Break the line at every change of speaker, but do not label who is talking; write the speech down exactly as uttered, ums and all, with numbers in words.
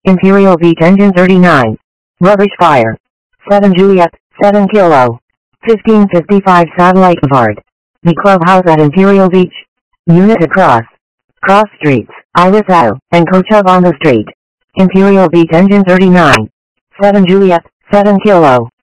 Imperial Beach engine thirty-nine. Rubbish fire. seven Juliet, seven Kilo. fifteen fifty-five Satellite Boulevard. The clubhouse at Imperial Beach. Unit across. Cross streets, Iris Ave, and Kochub on the street. Imperial Beach engine thirty-nine. seven Juliet, seven Kilo.